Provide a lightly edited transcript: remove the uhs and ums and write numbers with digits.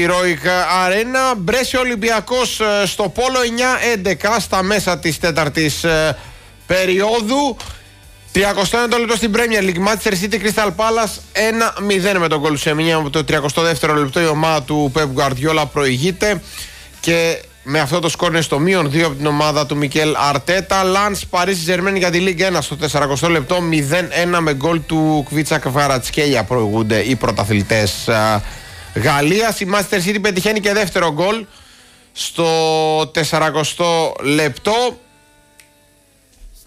Heroic Arena. Μπρέσιο Ολυμπιακός στο Πόλο 9-11 στα μέσα της τέταρτης περίοδου. 39 λεπτό στην Premier League. Manchester City Crystal Palace 1-0 με τον γκολ του Σεμινιά. Από το 32ο λεπτό η ομάδα του Pep Guardiola προηγείται και με αυτό το σκόρ είναι στο -2 από την ομάδα του Μικέλ Αρτέτα. Lens Paris Saint-Germain για τη Ligue 1 στο 40ο λεπτό 0-1 με γκολ του Κβίτσα Κβαρατσχέλια προηγούνται οι πρωταθλητές Γαλλίας. Η Manchester City πετυχαίνει και δεύτερο γκολ στο 40ο λεπτό.